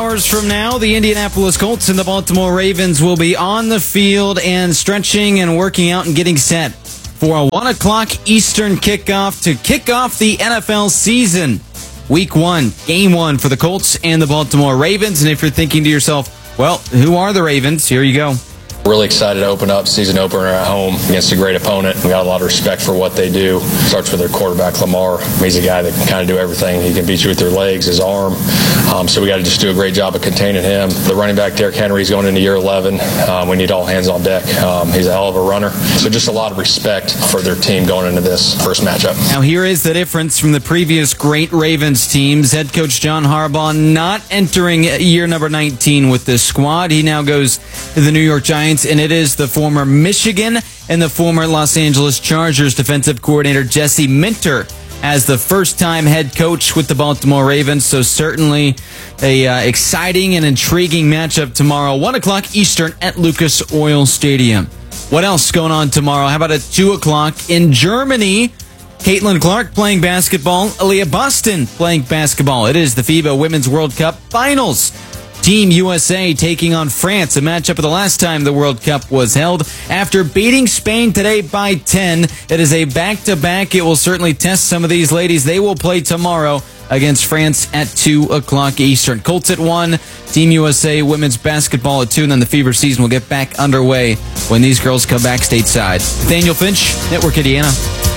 hours from now, the Indianapolis Colts and the Baltimore Ravens will be on the field and stretching and working out and getting set for a 1 o'clock Eastern kickoff to kick off the NFL season. Week 1, Game 1 for the Colts and the Baltimore Ravens. And if you're thinking to yourself, well, who are the Ravens? Here you go. Really excited to open up season opener at home against a great opponent. We got a lot of respect for what they do. Starts with their quarterback, Lamar. He's a guy that can kind of do everything. He can beat you with their legs, his arm. So we got to just do a great job of containing him. The running back, Derrick Henry, is going into year 11. We need all hands on deck. He's a hell of a runner. So just a lot of respect for their team going into this first matchup. Now here is the difference from the previous great Ravens teams. Head coach John Harbaugh not entering year number 19 with this squad. He now goes to the New York Giants, and it is the former Michigan and the former Los Angeles Chargers defensive coordinator Jesse Minter as the first-time head coach with the Baltimore Ravens. So certainly a exciting and intriguing matchup tomorrow, 1 o'clock Eastern at Lucas Oil Stadium. What else going on tomorrow? How about at 2 o'clock in Germany? Caitlin Clark playing basketball, Aaliyah Boston playing basketball. It is the FIBA Women's World Cup Finals. Team USA taking on France, a matchup of the last time the World Cup was held. After beating Spain today by 10, it is a back-to-back. It will certainly test some of these ladies. They will play tomorrow against France at 2 o'clock Eastern. Colts at 1, Team USA women's basketball at 2, and then the Fever season will get back underway when these girls come back stateside. Nathaniel Finch, Network Indiana.